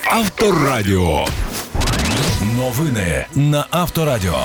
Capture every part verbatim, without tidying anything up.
Авторадіо. Новини на Авторадіо.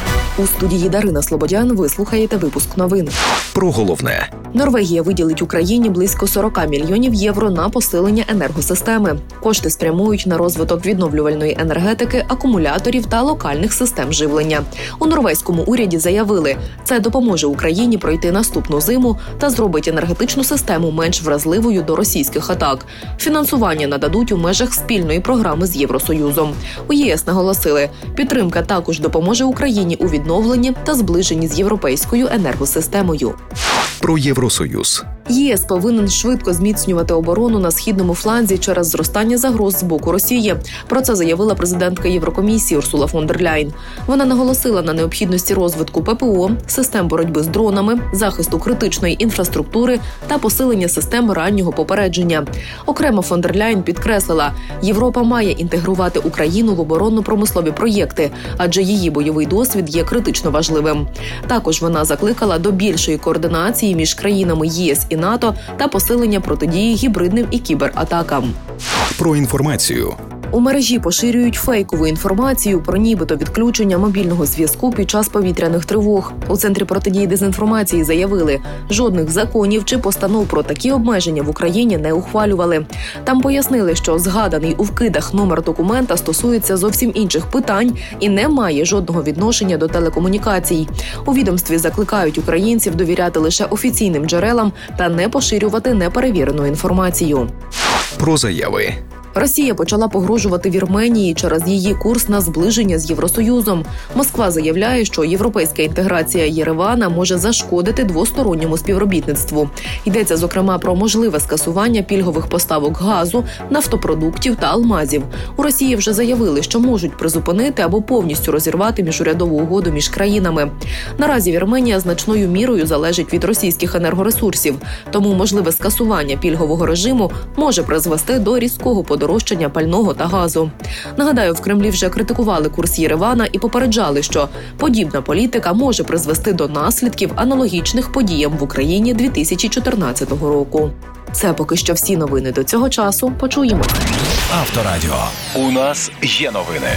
У студії Дарина Слободян ви слухаєте випуск новин. Про головне. Норвегія виділить Україні близько сорок мільйонів євро на посилення енергосистеми. Кошти спрямують на розвиток відновлювальної енергетики, акумуляторів та локальних систем живлення. У норвезькому уряді заявили, це допоможе Україні пройти наступну зиму та зробить енергетичну систему менш вразливою до російських атак. Фінансування нададуть у межах спільної програми з Євросоюзом. У ЄС наголосили, підтримка також допоможе Україні у відновленні та зближенні з європейською енергосистемою. Про Євросоюз. ЄС повинен швидко зміцнювати оборону на східному фланзі через зростання загроз з боку Росії. Про це заявила президентка Єврокомісії Урсула фон дер Ляйн. Вона наголосила на необхідності розвитку ППО, систем боротьби з дронами, захисту критичної інфраструктури та посилення систем раннього попередження. Окремо фон дер Ляйн підкреслила, Європа має інтегрувати Україну в оборонно-промислові проєкти, адже її бойовий досвід є критично важливим. Також вона закликала до більшої координації між країнами ЄС і НАТО та посилення протидії гібридним і кібератакам. Про інформацію. У мережі поширюють фейкову інформацію про нібито відключення мобільного зв'язку під час повітряних тривог. У Центрі протидії дезінформації заявили, жодних законів чи постанов про такі обмеження в Україні не ухвалювали. Там пояснили, що згаданий у вкидах номер документа стосується зовсім інших питань і не має жодного відношення до телекомунікацій. У відомстві закликають українців довіряти лише офіційним джерелам та не поширювати неперевірену інформацію. Про заяви. Росія почала погрожувати Вірменії через її курс на зближення з Євросоюзом. Москва заявляє, що європейська інтеграція Єревана може зашкодити двосторонньому співробітництву. Йдеться, зокрема, про можливе скасування пільгових поставок газу, нафтопродуктів та алмазів. У Росії вже заявили, що можуть призупинити або повністю розірвати міжурядову угоду між країнами. Наразі Вірменія значною мірою залежить від російських енергоресурсів, тому можливе скасування пільгового режиму може призвести до різкого подорожчання Дорожчання пального та газу. Нагадаю, в Кремлі вже критикували курс Єревана і попереджали, що подібна політика може призвести до наслідків, аналогічних подіям в Україні дві тисячі чотирнадцятого року. Це поки що всі новини до цього часу. Почуємось. Авторадіо. У нас є новини.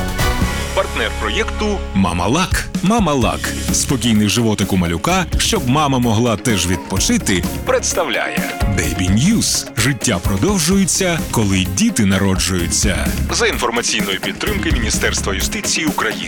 Партнер проєкту «Мама-Лак». «Мама-Лак» – спокійний животик у малюка, щоб мама могла теж відпочити, представляє Baby News. Життя продовжується, коли діти народжуються. За інформаційної підтримки Міністерства юстиції України.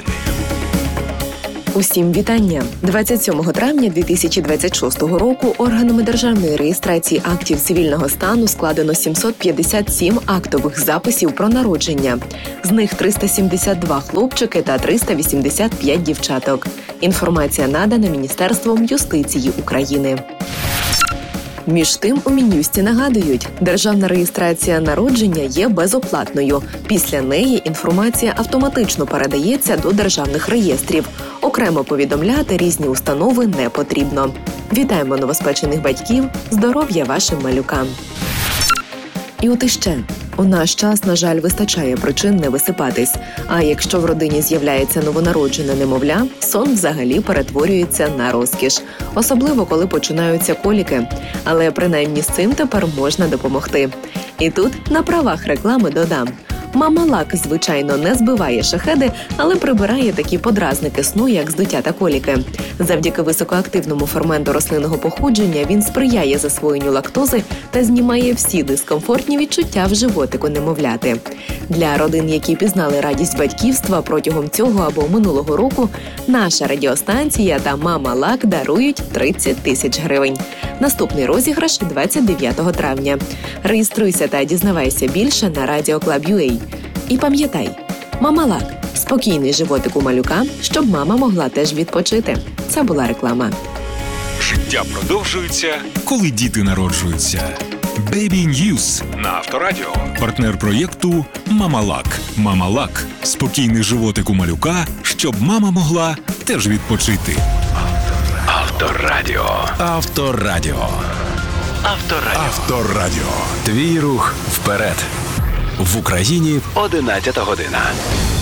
Усім вітання! двадцять сьомого травня дві тисячі двадцять шостого року органами державної реєстрації актів цивільного стану складено сімсот п'ятдесят сім актових записів про народження. З них триста сімдесят два хлопчики та триста вісімдесят п'ять дівчаток. Інформація надана Міністерством юстиції України. Між тим, у Мін'юсті нагадують, державна реєстрація народження є безоплатною. Після неї інформація автоматично передається до державних реєстрів. Окремо повідомляти різні установи не потрібно. Вітаємо новоспечених батьків, здоров'я вашим малюкам. І от іще. У наш час, на жаль, вистачає причин не висипатись. А якщо в родині з'являється новонароджене немовля, сон взагалі перетворюється на розкіш. Особливо, коли починаються коліки. Але принаймні з цим тепер можна допомогти. І тут на правах реклами додам. Мама-Лак, звичайно, не збиває шахеди, але прибирає такі подразники сну, як здуття та коліки. Завдяки високоактивному ферменту рослинного походження він сприяє засвоєнню лактози та знімає всі дискомфортні відчуття в животику немовляти. Для родин, які пізнали радість батьківства протягом цього або минулого року, наша радіостанція та Мама-Лак дарують тридцять тисяч гривень. Наступний розіграш двадцять дев'ятого травня. Реєструйся та дізнавайся більше на радіо клаб крапка ю а. І пам'ятай, Мама-Лак – спокійний животик у малюка, щоб мама могла теж відпочити. Це була реклама. Життя продовжується, коли діти народжуються. Baby News на Авторадіо. Партнер проєкту «Мама-Лак». «Мама-Лак» – спокійний животик у малюка, щоб мама могла теж відпочити. Авторадіо. Авторадіо. Авторадіо. Авторадіо. Твій рух вперед. В Україні одинадцята година.